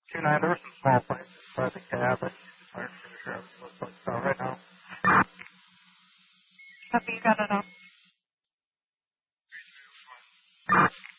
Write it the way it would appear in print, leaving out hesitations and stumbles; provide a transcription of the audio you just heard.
2-9, there were some small planes inside the cab. I'm not sure if it looks like so right now. Copy, you got it up.